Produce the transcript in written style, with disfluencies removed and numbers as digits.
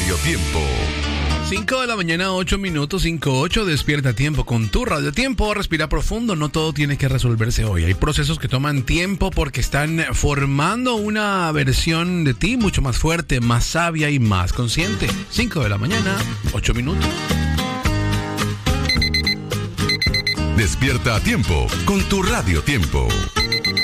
Radio Tiempo. 5 de la mañana, 8 minutos, 5:08, despierta a tiempo con tu Radio Tiempo. Respira profundo, no todo tiene que resolverse hoy. Hay procesos que toman tiempo porque están formando una versión de ti mucho más fuerte, más sabia y más consciente. 5 de la mañana, 8 minutos. Despierta a tiempo con tu Radio Tiempo.